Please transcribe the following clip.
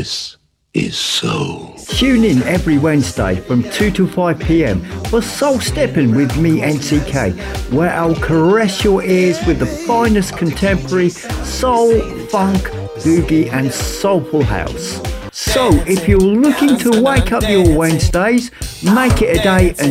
This is soul. Tune in every Wednesday from 2 to 5 p.m. for Soul Stepping with me, NCK, where I'll caress your ears with the finest contemporary soul, funk, boogie and soulful house. So if you're looking to wake up your Wednesdays, make it a day and